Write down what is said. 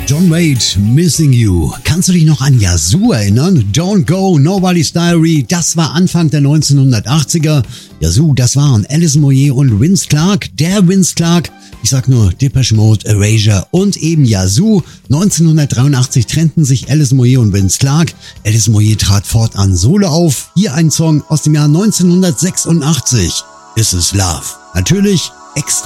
John Wade, Missing You. Kannst du dich noch an Yazoo erinnern? Don't Go, Nobody's Diary, das war Anfang der 1980er. Yazoo, das waren Alice Moyet und Vince Clarke. Der Vince Clarke, ich sag nur Depeche Mode, Erasure und eben Yazoo. 1983 trennten sich Alice Moyet und Vince Clarke. Alice Moyet trat fortan solo auf. Hier ein Song aus dem Jahr 1986. Is This Love? Natürlich extra